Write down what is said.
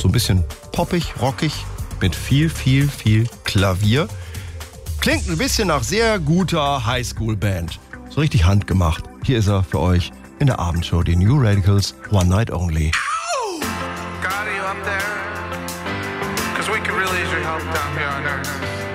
So ein bisschen poppig, rockig, mit viel Klavier. Klingt ein bisschen nach sehr guter Highschool-Band. So richtig handgemacht. Hier ist er für euch in der Abendshow, die New Radicals, One Night Only. God, are you up there? 'Cause we could really use your help down here on Earth.